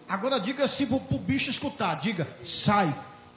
Agora diga assim pro bicho escutar. Diga, sai.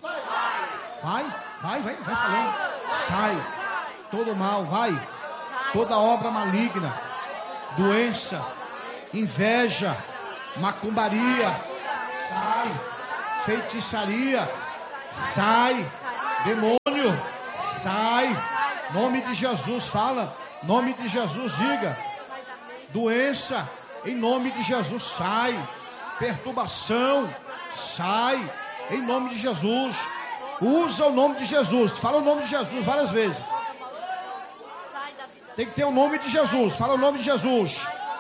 Vai falando. Sai. Todo mal, vai. Toda obra maligna, doença, inveja, macumbaria, sai. Feitiçaria, sai. Demônio, sai. Nome de Jesus, fala. Nome de Jesus, diga. Doença, em nome de Jesus, sai. Perturbação, sai. Em nome de Jesus. Usa o nome de Jesus. Fala o nome de Jesus várias vezes. Tem que ter o nome de Jesus. Fala o nome de Jesus.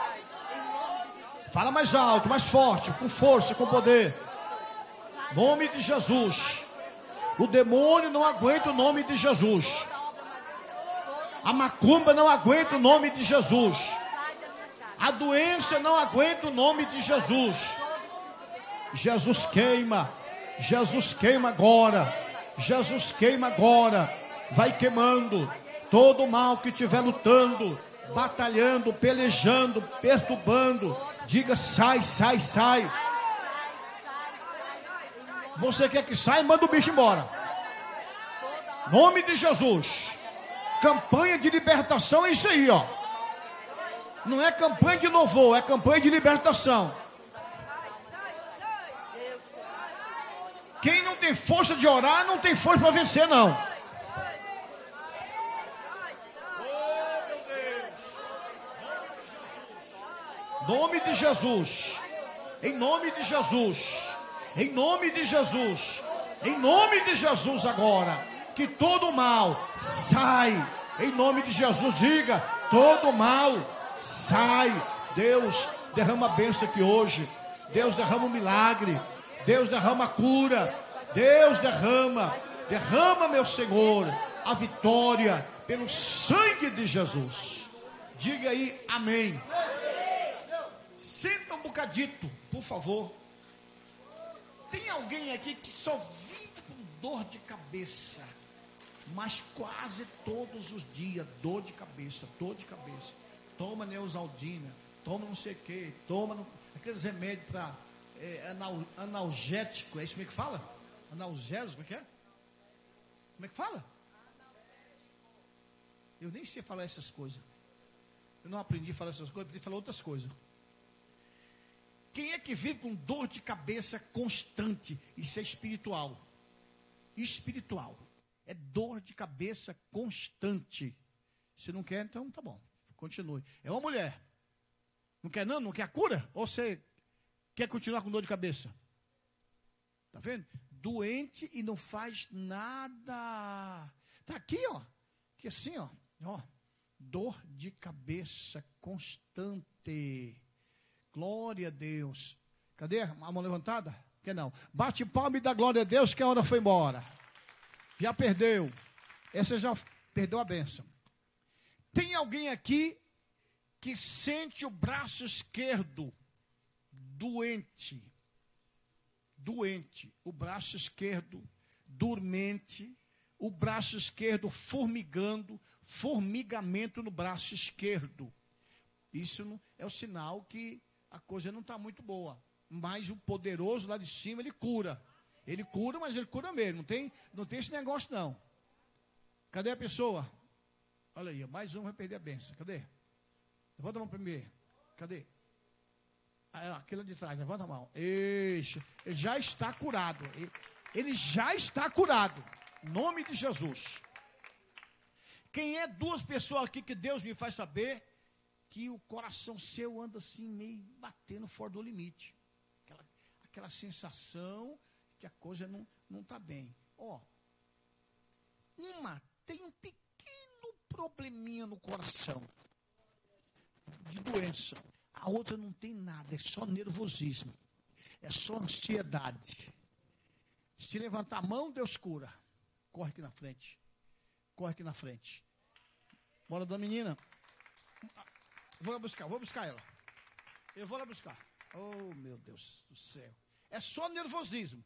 Fala mais alto, mais forte, com força, com poder. Nome de Jesus. O demônio não aguenta o nome de Jesus. A macumba não aguenta o nome de Jesus. A doença não aguenta o nome de Jesus. Jesus queima. Jesus queima agora. Jesus queima agora. Vai queimando. Todo mal que estiver lutando, batalhando, pelejando, perturbando, diga sai, sai, sai. Você quer que saia? Manda o bicho embora. Nome de Jesus. Campanha de libertação é isso aí, ó. Não é campanha de louvor, é campanha de libertação. Quem não tem força de orar, não tem força para vencer, não. Nome de Jesus. Em nome de Jesus. Em nome de Jesus. Em nome de Jesus agora. Que todo mal sai. Em nome de Jesus, diga. Todo mal sai. Deus derrama a bênção aqui hoje. Deus derrama o milagre. Deus derrama a cura. Deus derrama. Derrama, meu Senhor, a vitória pelo sangue de Jesus. Diga aí, amém. Senta um bocadito, por favor. Tem alguém aqui que só vive com dor de cabeça, mas quase todos os dias, dor de cabeça, dor de cabeça. Toma Neosaldina, toma não sei o que, toma aqueles remédios para analgético, é isso como é que fala? Analgésico, como é que é? Como é que fala? Eu nem sei falar essas coisas. Eu não aprendi a falar essas coisas, aprendi a falar outras coisas. Quem é que vive com dor de cabeça constante? Isso é espiritual. Espiritual. É dor de cabeça constante. Se não quer, então tá bom. Continue. É uma mulher. Não quer não? Não quer a cura? Ou você quer continuar com dor de cabeça? Tá vendo? Doente e não faz nada. Tá aqui, ó. Que assim, ó. Dor de cabeça constante. Glória a Deus. Cadê a mão levantada? Quer não? Bate palma e dá glória a Deus que a hora foi embora. Já perdeu. Essa já perdeu a bênção. Tem alguém aqui que sente o braço esquerdo doente. Doente. O braço esquerdo dormente. O braço esquerdo formigando. Formigamento no braço esquerdo. Isso é o sinal que a coisa não está muito boa. Mas o poderoso lá de cima, ele cura. Ele cura, mas ele cura mesmo. Não tem esse negócio, não. Cadê a pessoa? Olha aí, mais um vai perder a bênção. Cadê? Levanta a mão primeiro. Cadê? Aquele de trás, levanta a mão. Ele já está curado. Ele já está curado. Em nome de Jesus. Quem é duas pessoas aqui que Deus me faz saber que o coração seu anda assim, meio batendo fora do limite. Aquela sensação que a coisa não está bem. Uma tem um pequeno probleminha no coração, de doença. A outra não tem nada, é só nervosismo. É só ansiedade. Se levantar a mão, Deus cura. Corre aqui na frente. Corre aqui na frente. Bora da menina. Vou lá buscar, vou buscar ela. Eu vou lá buscar. Oh, meu Deus do céu. É só nervosismo.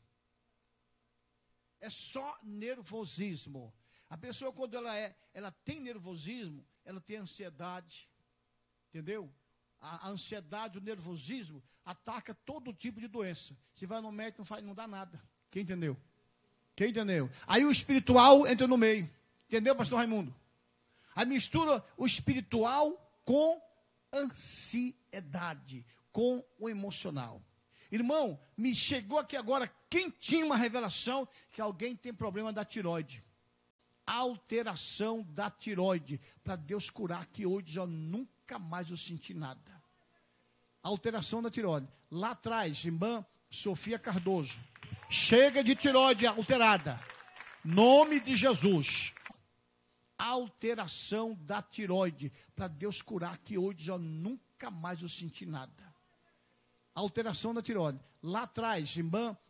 É só nervosismo. A pessoa, quando ela tem nervosismo, ela tem ansiedade. Entendeu? a ansiedade, o nervosismo, ataca todo tipo de doença. Se vai no médico, não dá nada. Quem entendeu? Quem entendeu? Aí o espiritual entra no meio. Entendeu, pastor Raimundo? Aí mistura o espiritual com ansiedade, com o emocional. Irmão, me chegou aqui agora, quem tinha uma revelação que alguém tem problema da tireoide. Alteração da tireoide. Para Deus curar, que hoje já nunca mais eu senti nada. Alteração da tireoide. Lá atrás, irmã Sofia Cardoso. Chega de tireoide alterada. Nome de Jesus. Alteração da tireoide. Para Deus curar, que hoje já nunca mais eu senti nada. Alteração da tireoide. Lá atrás, irmã